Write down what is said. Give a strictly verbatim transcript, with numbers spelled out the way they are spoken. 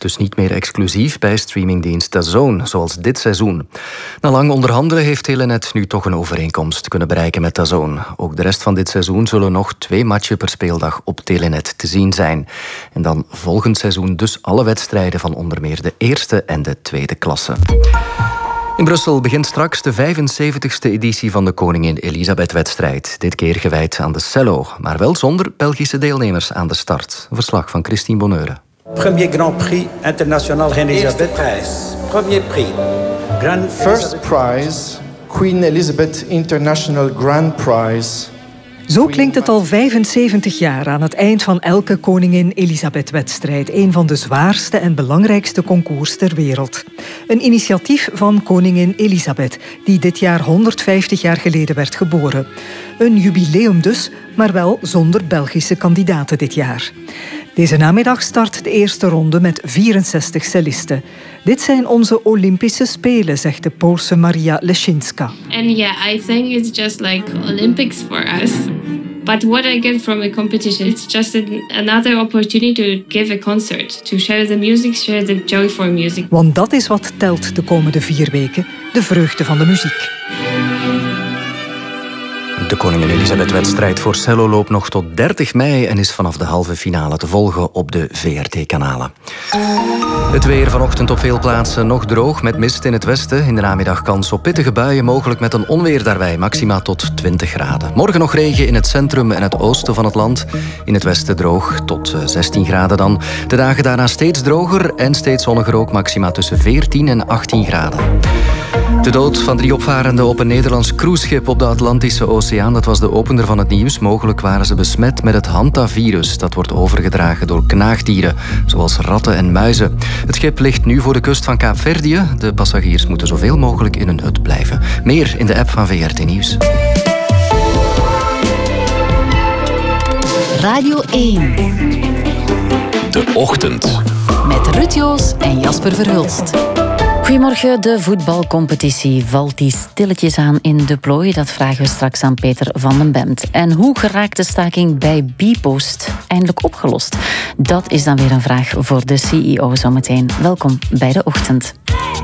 dus niet meer exclusief bij streamingdienst DAZN, zoals dit seizoen. Na lang onderhandelen heeft Telenet nu toch een overeenkomst kunnen bereiken met DAZN. Ook de rest van dit seizoen zullen nog twee matchen per speeldag op Telenet te zien zijn. En dan volgend seizoen dus alle wedstrijden van onder meer de eerste en de tweede klasse. In Brussel begint straks de vijfenzeventigste editie van de Koningin Elisabeth-wedstrijd. Dit keer gewijd aan de cello, maar wel zonder Belgische deelnemers aan de start. Een verslag van Christine Bonneure. Premier Grand Prix International Elisabeth. Prijs. Premier Prix. Grand First prize, Queen Elizabeth International Grand Prize. Zo klinkt het al vijfenzeventig jaar aan het eind van elke Koningin Elisabeth-wedstrijd. Een van de zwaarste en belangrijkste concours ter wereld. Een initiatief van koningin Elisabeth, die dit jaar honderdvijftig jaar geleden werd geboren. Een jubileum dus, maar wel zonder Belgische kandidaten dit jaar. Deze namiddag start de eerste ronde met vierenzestig cellisten. Dit zijn onze Olympische Spelen, zegt de Poolse Maria Leszczyńska. And yeah, I think it's just like Olympics for us. But what I get from a competition, it's just an, another opportunity to give a concert, to share the music, share the joy for music. Want dat is wat telt de komende vier weken, de vreugde van de muziek. De Koningin Elisabeth-wedstrijd voor cello loopt nog tot dertig mei en is vanaf de halve finale te volgen op de V R T-kanalen. Het weer vanochtend op veel plaatsen nog droog met mist in het westen. In de namiddag kans op pittige buien, mogelijk met een onweer daarbij, maxima tot twintig graden. Morgen nog regen in het centrum en het oosten van het land. In het westen droog tot zestien graden dan. De dagen daarna steeds droger en steeds zonniger ook, maxima tussen veertien en achttien graden. De dood van drie opvarenden op een Nederlands cruiseschip op de Atlantische Oceaan, dat was de opener van het nieuws. Mogelijk waren ze besmet met het hantavirus. Dat wordt overgedragen door knaagdieren, zoals ratten en muizen. Het schip ligt nu voor de kust van Kaapverdië. De passagiers moeten zoveel mogelijk in hun hut blijven. Meer in de app van V R T Nieuws. Radio één. De Ochtend. Met Ruud Joos en Jasper Verhulst. Goedemorgen, de voetbalcompetitie. Valt die stilletjes aan in de plooi? Dat vragen we straks aan Peter van den Bemt. En hoe geraakt de staking bij Bpost eindelijk opgelost? Dat is dan weer een vraag voor de C E O zometeen. Welkom bij De Ochtend.